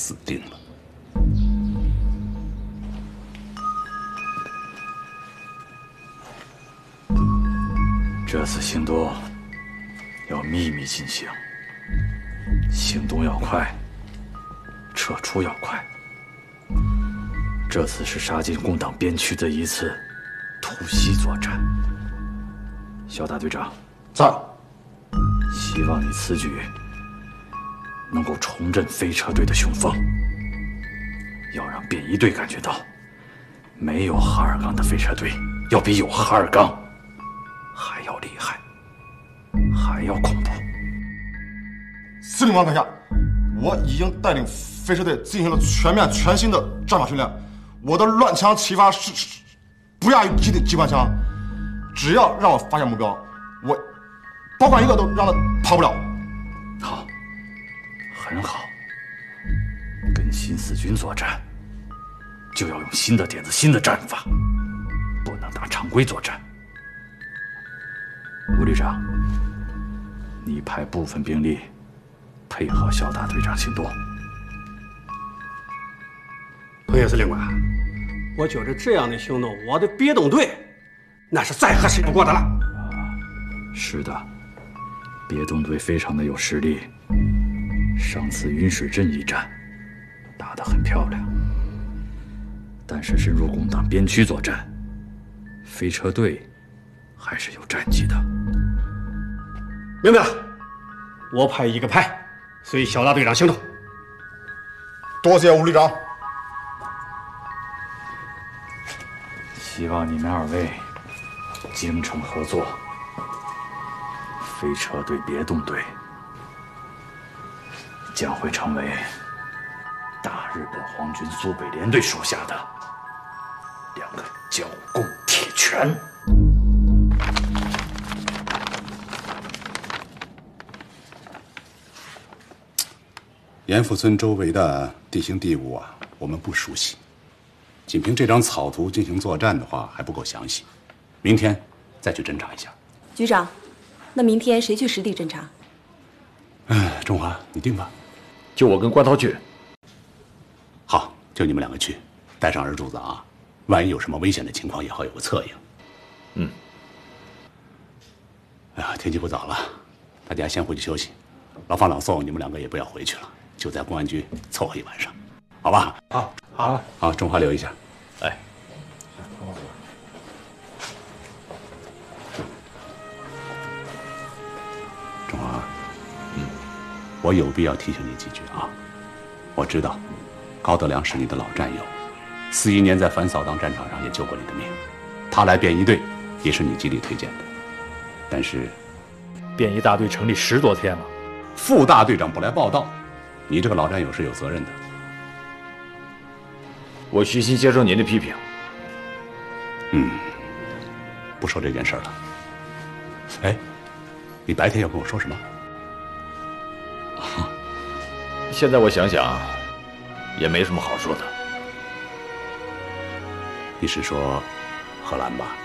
死定了。 这次行动要秘密进行，行动要快，撤出要快。这次是杀进共党边区的一次突袭作战。肖大队长， 在。 希望你此举能够重振飞车队的雄风，要让便衣队感觉到，没有哈尔岗的飞车队要比有哈尔岗还要厉害，还要恐怖。 司令官阁下，我已经带领飞车队进行了全面全新的战法训练，我的乱枪齐发是不亚于机关枪，只要让我发现目标，我保管一个都让他跑不了。 好，很好。跟新四军作战，就要用新的点子、新的战法，不能打常规作战。吴旅长，你派部分兵力配合肖大队长行动。 同学司令官，我觉着这样的行动，我的别动队那是再合适不过的了。 是的，别动队非常的有实力。上次云水镇一战打得很漂亮，但是深入共党边区作战，飞车队还是有战绩的。 明白了，我派一个排随肖大队长行动。 多谢吴旅长。 希望你们二位精诚合作，飞车队别动队将会成为大日本皇军苏北联队属下的两个剿共铁拳。 盐阜村周围的地形地物啊，我们不熟悉。仅凭这张草图进行作战的话，还不够详细。明天再去侦查一下。 局长，那明天谁去实地侦查？ 中华，你定吧。 就我跟关涛去。 好，就你们两个去，带上二柱子啊，万一有什么危险的情况，也好有个策应。 嗯。 哎呀，天气不早了，大家先回去休息。老方、老宋，你们两个也不要回去了，就在公安局凑合一晚上，好吧？好，中华留一下。 哎。 中华，我有必要提醒你几句啊。我知道，高德良是你的老战友，41年在反扫荡战场上也救过你的命，他来便衣队也是你极力推荐的。但是， 便衣大队成立10多天了， 副大队长不来报道，你这个老战友是有责任的。 我虚心接受您的批评。 不说这件事了。哎，你白天要跟我说什么？ 现在我想想，也没什么好说的。 你是说贺兰吧？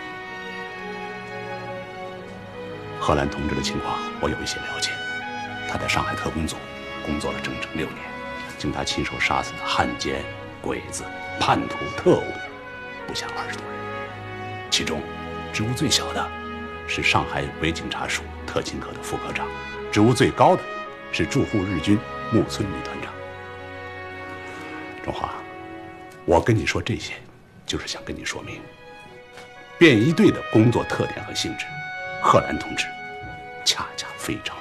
贺兰同志的情况我有一些了解，他在上海特工组工作了整整6年，经他亲手杀死的汉奸、鬼子、叛徒、特务不下20多人，其中职务最小的是上海伪警察署特勤科的副科长，职务最高的是驻沪日军木村李团长。中华，我跟你说这些，就是想跟你说明，便衣队的工作特点和性质，贺兰同志恰恰非常